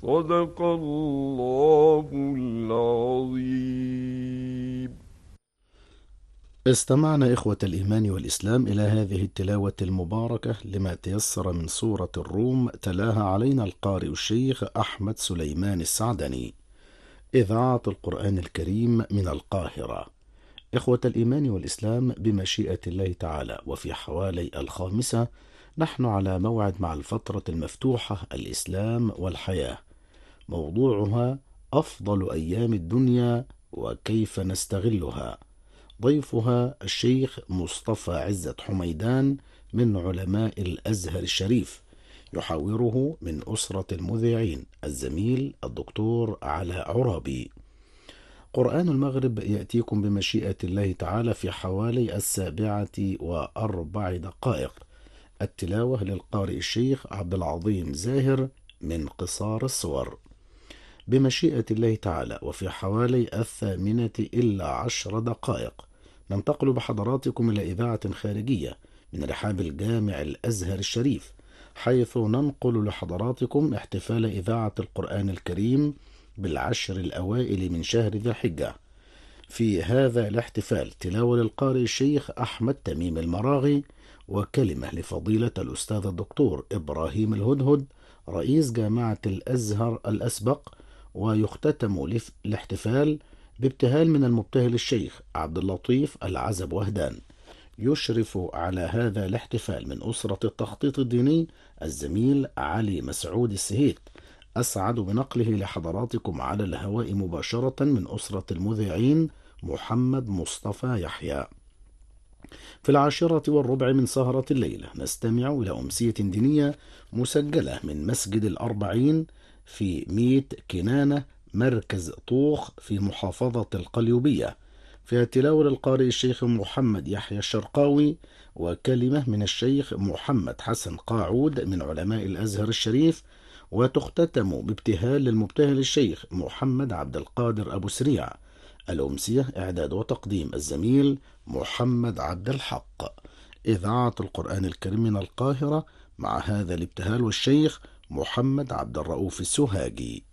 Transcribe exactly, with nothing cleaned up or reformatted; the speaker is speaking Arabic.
صدق الله العظيم. استمعنا إخوة الإيمان والإسلام إلى هذه التلاوة المباركة لما تيسر من سورة الروم، تلاها علينا القارئ الشيخ أحمد سليمان السعدني، إذاعة القرآن الكريم من القاهرة. إخوة الإيمان والإسلام، بمشيئة الله تعالى وفي حوالي الخامسة نحن على موعد مع الفترة المفتوحة الإسلام والحياة، موضوعها أفضل أيام الدنيا وكيف نستغلها. ضيفها الشيخ مصطفى عزت حميدان من علماء الأزهر الشريف، يحاوره من أسرة المذيعين الزميل الدكتور علاء عرابي. قرآن المغرب يأتيكم بمشيئة الله تعالى في حوالي السابعة وأربع دقائق. التلاوة للقارئ الشيخ عبد العظيم زاهر من قصار الصور. بمشيئة الله تعالى وفي حوالي الثامنة إلا عشر دقائق ننتقل بحضراتكم إلى إذاعة خارجية من رحاب الجامع الأزهر الشريف، حيث ننقل لحضراتكم احتفال إذاعة القرآن الكريم بالعشر الأوائل من شهر ذي الحجة. في هذا الاحتفال تلاوة للقارئ الشيخ أحمد تميم المراغي، وكلمة لفضيلة الأستاذ الدكتور إبراهيم الهدهد رئيس جامعة الأزهر الأسبق، ويختتم الاحتفال بابتهال من المبتهل الشيخ عبد اللطيف العزب وهدان. يشرف على هذا الاحتفال من أسرة التخطيط الديني الزميل علي مسعود السهيت. أسعد بنقله لحضراتكم على الهواء مباشرة من أسرة المذيعين محمد مصطفى يحيى. في العاشرة والربع من سهرة الليلة نستمع إلى أمسية دينية مسجلة من مسجد الأربعين في ميت كنانة مركز طوخ في محافظة القليوبية، فيها تلاوة للقارئ الشيخ محمد يحيى الشرقاوي، وكلمة من الشيخ محمد حسن قاعود من علماء الأزهر الشريف، وتختتم بابتهال للمبتهل الشيخ محمد عبد القادر أبو سريع. الأمسية إعداد وتقديم الزميل محمد عبد الحق. إذاعة القرآن الكريم من القاهرة، مع هذا الابتهال والشيخ محمد عبد الرؤوف السوهاجي.